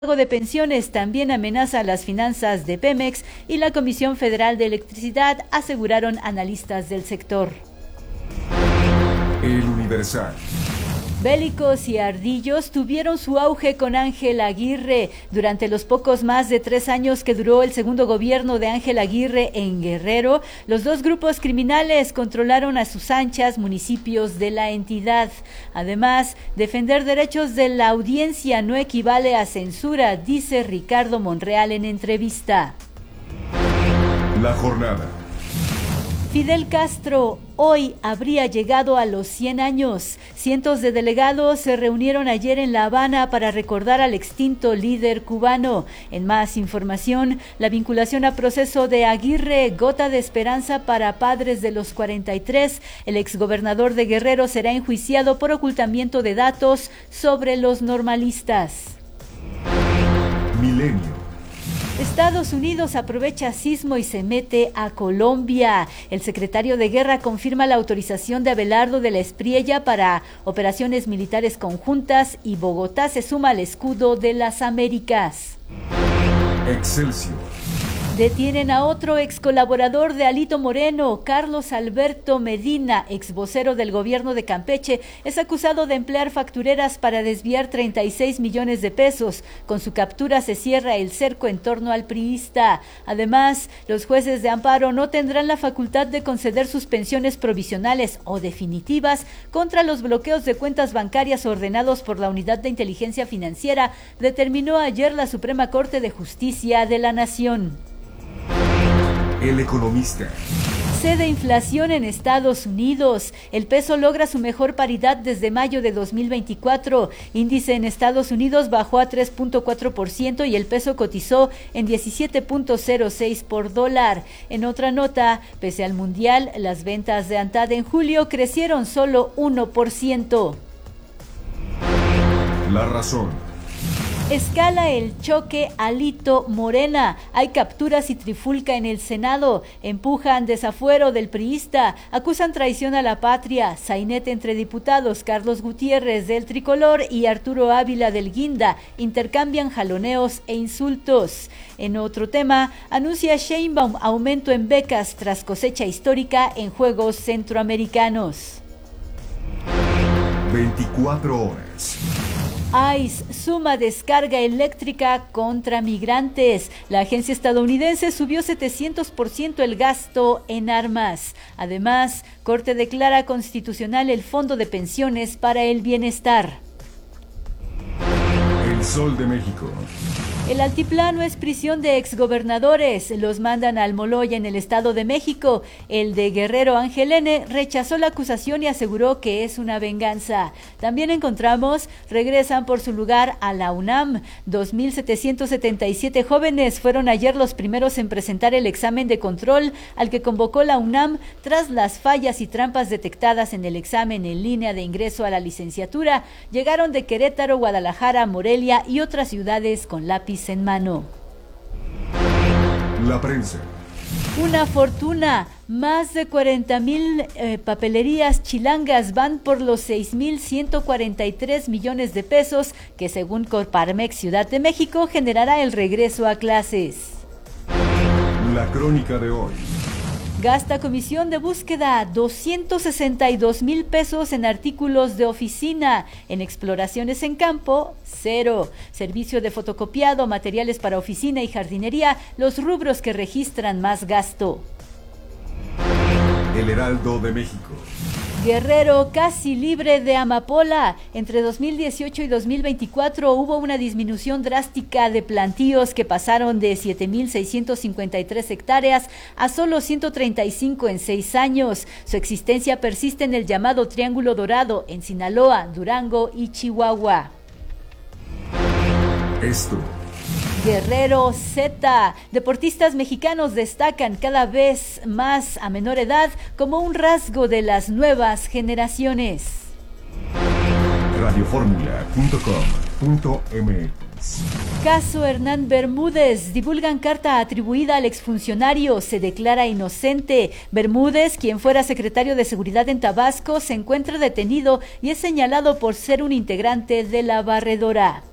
Pago de pensiones también amenaza las finanzas de Pemex y la Comisión Federal de Electricidad, aseguraron analistas del sector. El Universal. Bélicos y ardillos tuvieron su auge con Ángel Aguirre. Durante los pocos más de 3 años que duró el segundo gobierno de Ángel Aguirre en Guerrero, los dos grupos criminales controlaron a sus anchas municipios de la entidad. Además, defender derechos de la audiencia no equivale a censura, dice Ricardo Monreal en entrevista. La jornada. Fidel Castro hoy habría llegado a los 100 años. Cientos de delegados se reunieron ayer en La Habana para recordar al extinto líder cubano. En más información, la vinculación a proceso de Aguirre, gota de esperanza para padres de los 43. El exgobernador de Guerrero será enjuiciado por ocultamiento de datos sobre los normalistas. Milenio. Estados Unidos aprovecha sismo y se mete a Colombia. El secretario de Guerra confirma la autorización de Abelardo de la Espriella para operaciones militares conjuntas y Bogotá se suma al escudo de las Américas. Excelsior. Detienen a otro ex colaborador de Alito Moreno, Carlos Alberto Medina, ex vocero del gobierno de Campeche, es acusado de emplear factureras para desviar 36 millones de pesos. Con su captura se cierra el cerco en torno al priista. Además, los jueces de amparo no tendrán la facultad de conceder suspensiones provisionales o definitivas contra los bloqueos de cuentas bancarias ordenados por la Unidad de Inteligencia Financiera, determinó ayer la Suprema Corte de Justicia de la Nación. El Economista. Cede inflación en Estados Unidos. El peso logra su mejor paridad desde mayo de 2024. Índice en Estados Unidos bajó a 3.4% y el peso cotizó en 17.06 por dólar. En otra nota, pese al mundial, las ventas de ANTAD en julio crecieron solo 1%. La Razón. Escala el choque Alito Morena. Hay capturas y trifulca en el Senado. Empujan desafuero del priista. Acusan traición a la patria. Sainete entre diputados. Carlos Gutiérrez del Tricolor y Arturo Ávila del Guinda intercambian jaloneos e insultos. En otro tema, anuncia Sheinbaum aumento en becas tras cosecha histórica en Juegos Centroamericanos. 24 horas. ICE suma descarga eléctrica contra migrantes. La agencia estadounidense subió 700% el gasto en armas. Además, Corte declara constitucional el Fondo de Pensiones para el Bienestar. El Sol de México. El altiplano es prisión de exgobernadores. Los mandan al Moloya en el Estado de México. El de Guerrero Ángel N. rechazó la acusación y aseguró que es una venganza. También encontramos, regresan por su lugar a la UNAM. 2.777 jóvenes fueron ayer los primeros en presentar el examen de control al que convocó la UNAM tras las fallas y trampas detectadas en el examen en línea de ingreso a la licenciatura. Llegaron de Querétaro, Guadalajara, Morelia y otras ciudades con lápiz en mano. La prensa. Una fortuna. Más de 40,000 papelerías chilangas van por los 6,143 millones de pesos que, según Coparmex Ciudad de México, generará el regreso a clases. La crónica de hoy. Gasta comisión de búsqueda 262,000 pesos en artículos de oficina. En exploraciones en campo, 0. Servicio de fotocopiado, materiales para oficina y jardinería, los rubros que registran más gasto. El Heraldo de México. Guerrero casi libre de amapola. Entre 2018 y 2024 hubo una disminución drástica de plantíos que pasaron de 7,653 hectáreas a solo 135 en 6 años. Su existencia persiste en el llamado Triángulo Dorado, en Sinaloa, Durango y Chihuahua. Esto. Guerrero Z. Deportistas mexicanos destacan cada vez más a menor edad como un rasgo de las nuevas generaciones. Radioformula.com.mx. Caso Hernán Bermúdez. Divulgan carta atribuida al exfuncionario. Se declara inocente. Bermúdez, quien fuera secretario de Seguridad en Tabasco, se encuentra detenido y es señalado por ser un integrante de la barredora.